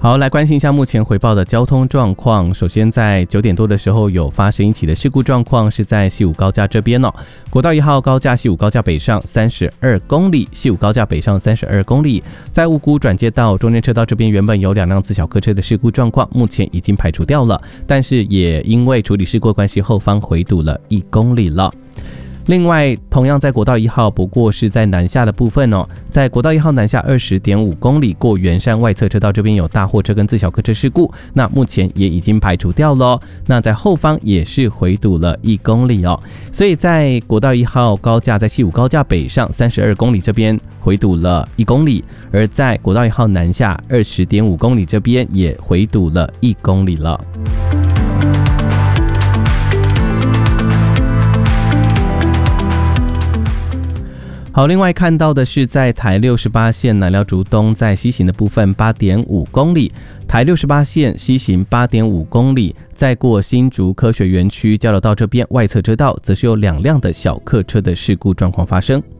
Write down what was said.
好，来关心一下目前回报的交通状况。首先在9点多的时候有发生一起的事故状况，是在西武高架这边国道1号高架西武高架北上32公里，西武高架北上32公里，在五股转接道中间车道这边原本有2辆自小客车的事故状况，目前已经排除掉了，但是也因为处理事故关系，后方回堵了1公里了。另外，同样在国道1号，不过是在南下的部分在国道1号南下20.5公里过圆山外侧车道这边有大货车跟自小客车事故，那目前也已经排除掉了那在后方也是回堵了1公里所以在国道1号高架在西武高架北上32公里这边回堵了1公里，而在国道1号南下20.5公里这边也回堵了1公里了。好，另外看到的是在台68线南寮竹东在西行的部分8.5公里，台68线西行8.5公里，再过新竹科学园区交流道这边外侧车道则是有2辆的小客车的事故状况发生。